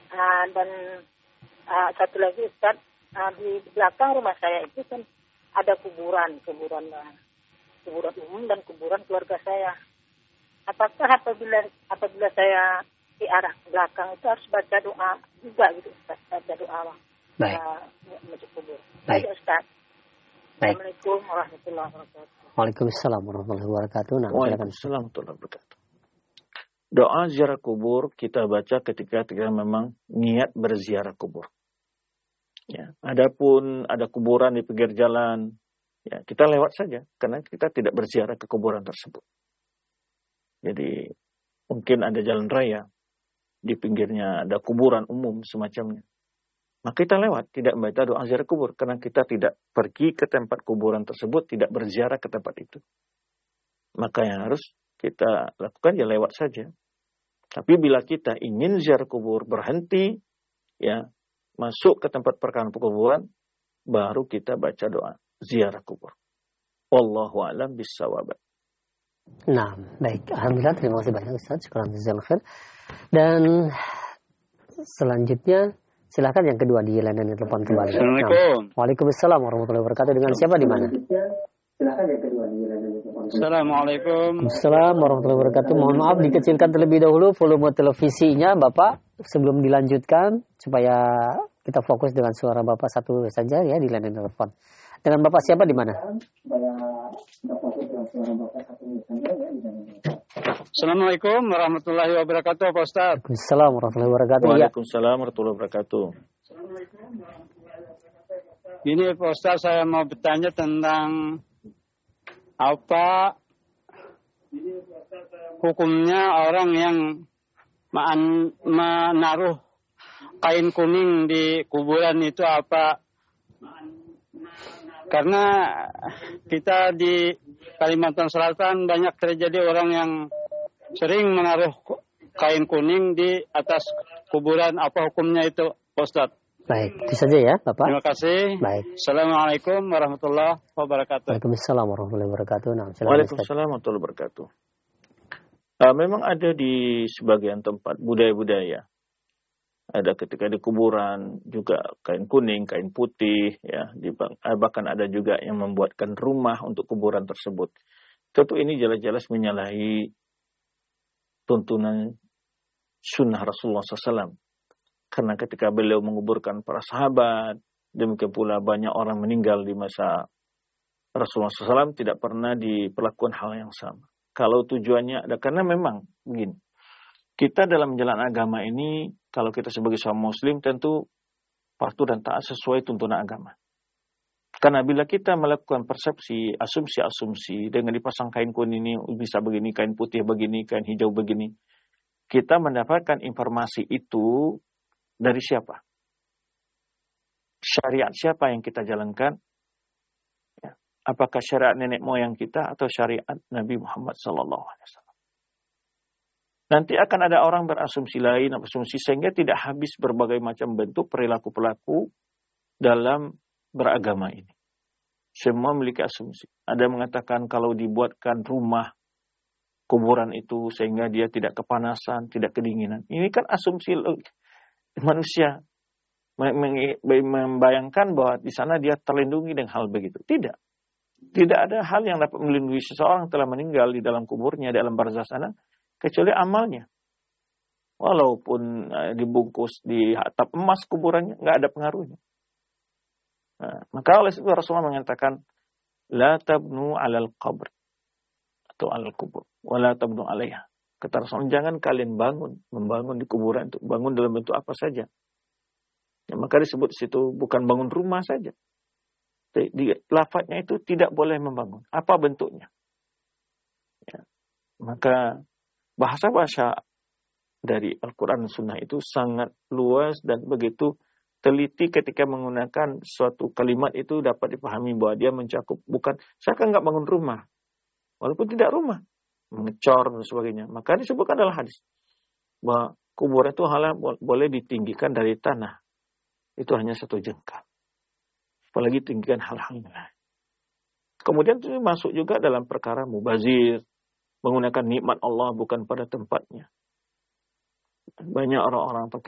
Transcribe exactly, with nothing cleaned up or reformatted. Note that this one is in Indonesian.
Uh, dan uh, satu lagi Ustaz, uh, di belakang rumah saya itu kan ada kuburan, kuburan uh, kuburan umum dan kuburan keluarga saya. Apakah apabila apabila saya di arah belakang itu harus baca doa juga gitu Ustaz, baca doa Baik. Uh, masuk kubur. Baik. Baik Ustaz. Baik. Assalamualaikum warahmatullahi wabarakatuh. Waalaikumsalam warahmatullahi wabarakatuh. Nah, Waalaikumsalam warahmatullahi wabarakatuh. Doa ziarah kubur kita baca ketika ketika memang niat berziarah kubur. Ya, adapun ada kuburan di pinggir jalan, ya kita lewat saja karena kita tidak berziarah ke kuburan tersebut. Jadi mungkin ada jalan raya di pinggirnya ada kuburan umum semacamnya. Maka kita lewat, tidak membaca doa ziarah kubur karena kita tidak pergi ke tempat kuburan tersebut, tidak berziarah ke tempat itu. Maka yang harus kita lakukan ya lewat saja. Tapi bila kita ingin ziarah kubur, berhenti, ya masuk ke tempat perkawinan kuburan, baru kita baca doa ziarah kubur. Wallahu a'lam bissawab. Nah, baik. Alhamdulillah, terima kasih banyak Ustaz. Syukran jazakallahu khair. Dan selanjutnya silakan yang kedua di layanan telepon kembali. Assalamualaikum. Nah, Waalaikumsalam warahmatullahi wabarakatuh. Dengan siapa di mana? Silakan yang kedua di layanan telepon. Assalamualaikum. Assalamualaikum warahmatullahi wabarakatuh. Mohon maaf dikecilkan terlebih dahulu volume televisinya Bapak sebelum dilanjutkan supaya kita fokus dengan suara Bapak satu saja ya di layanan telepon. Dengan Bapak siapa di mana? Assalamualaikum warahmatullahi wabarakatuh, Pak Ustaz. Waalaikumsalam warahmatullahi wabarakatuh. Waalaikumsalam warahmatullahi wabarakatuh. Ini Pak Ustaz, saya mau bertanya tentang apa hukumnya orang yang menaruh kain kuning di kuburan itu apa? Karena kita di Kalimantan Selatan banyak terjadi orang yang sering menaruh kain kuning di atas kuburan. Apa hukumnya itu, Ustaz? Baik, itu saja ya, Bapak. Terima kasih. Baik. Assalamualaikum warahmatullahi wabarakatuh. Waalaikumsalam warahmatullahi wabarakatuh. Nah, Waalaikumsalam warahmatullahi wabarakatuh. Uh, memang ada di sebagian tempat budaya-budaya. Ada ketika di kuburan juga kain kuning, kain putih, ya. Di, bahkan ada juga yang membuatkan rumah untuk kuburan tersebut. Tentu ini jelas-jelas menyalahi tuntunan sunnah Rasulullah shallallahu alaihi wasallam. Karena ketika beliau menguburkan para sahabat, demikian pula banyak orang meninggal di masa Rasulullah shallallahu alaihi wasallam tidak pernah diperlakukan hal yang sama. Kalau tujuannya ada, karena memang begini. Kita dalam menjalankan agama ini, kalau kita sebagai seorang muslim tentu patuh dan taat sesuai tuntunan agama. Karena bila kita melakukan persepsi, asumsi-asumsi dengan dipasang kain kuning ini bisa begini, kain putih begini, kain hijau begini, kita mendapatkan informasi itu dari siapa? Syariat siapa yang kita jalankan? Ya. Apakah syariat nenek moyang kita atau syariat Nabi Muhammad sallallahu alaihi wasallam? Nanti akan ada orang berasumsi lain, asumsi sehingga tidak habis berbagai macam bentuk perilaku-perilaku dalam beragama ini. Semua memiliki asumsi. Ada yang mengatakan kalau dibuatkan rumah kuburan itu sehingga dia tidak kepanasan, tidak kedinginan. Ini kan asumsi manusia membayangkan bahwa di sana dia terlindungi dengan hal begitu. Tidak. Tidak ada hal yang dapat melindungi seseorang yang telah meninggal di dalam kuburnya, di alam barzah sana, kecuali amalnya. Walaupun uh, dibungkus di atap emas kuburannya, nggak ada pengaruhnya. Nah, maka oleh sebab Rasulullah mengatakan, la tabnu alal qabr atau alal kubur, wala tabnu alaiha. Kata Rasulullah, jangan kalian bangun, membangun di kuburan itu, bangun dalam bentuk apa saja. Ya, maka disebut situ bukan bangun rumah saja. Di, di lafadznya itu tidak boleh membangun. Apa bentuknya? Ya, maka bahasa-bahasa dari Al-Quran dan Sunnah itu sangat luas dan begitu teliti ketika menggunakan suatu kalimat itu dapat dipahami bahwa dia mencakup bukan, saya kan nggak bangun rumah. Walaupun tidak rumah. Mengecor dan sebagainya. Maka disebutkan adalah hadis. Bahwa kuburan itu hal boleh ditinggikan dari tanah. Itu hanya satu jengkal. Apalagi tinggikan hal-hal lain. Kemudian itu masuk juga dalam perkara mubazir. Menggunakan nikmat Allah bukan pada tempatnya. Banyak orang-orang pakai